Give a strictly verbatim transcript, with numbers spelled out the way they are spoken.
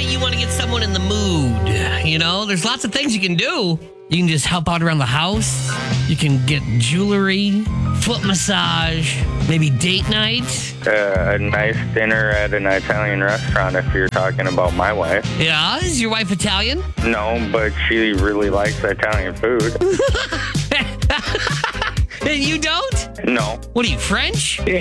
you want to get someone in the mood. You know, there's lots of things you can do. You can just help out around the house. You can get jewelry, foot massage, maybe date night. Uh, a nice dinner at an Italian restaurant if you're talking about my wife. Yeah, is your wife Italian? No, but she really likes Italian food. And you don't? No. What are you, French?